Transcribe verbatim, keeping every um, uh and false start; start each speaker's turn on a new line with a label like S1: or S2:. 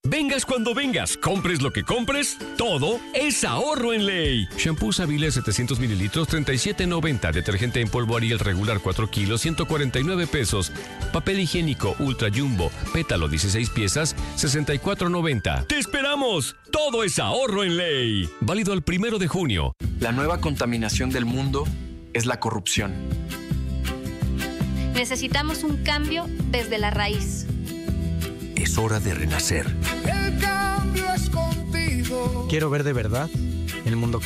S1: Vengas cuando vengas, compres lo que compres, todo es ahorro en Ley. Shampoo Savile setecientos mililitros, treinta y siete noventa. Detergente en polvo Ariel regular cuatro kilos, ciento cuarenta y nueve pesos. Papel higiénico Ultra Jumbo, pétalo dieciséis piezas, sesenta y cuatro noventa. ¡Te esperamos! Todo es ahorro en Ley. Válido el primero de junio.
S2: La nueva contaminación del mundo es la corrupción.
S3: Necesitamos un cambio desde la raíz.
S4: Es hora de renacer.
S5: El cambio es contigo.
S6: Quiero ver de verdad el mundo